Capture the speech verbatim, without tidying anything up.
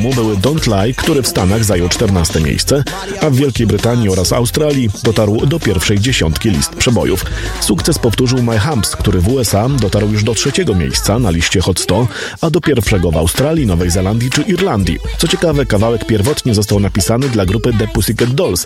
albumu były Don't Lie, który w Stanach zajął czternaste miejsce, a w Wielkiej Brytanii oraz Australii dotarł do pierwszej dziesiątki list przebojów. Sukces powtórzył My Humps, który w U S A dotarł już do trzeciego miejsca na liście Hot sto, a do pierwszego w Australii, Nowej Zelandii czy Irlandii. Co ciekawe, kawałek pierwotnie został napisany dla grupy The Pussycat Dolls,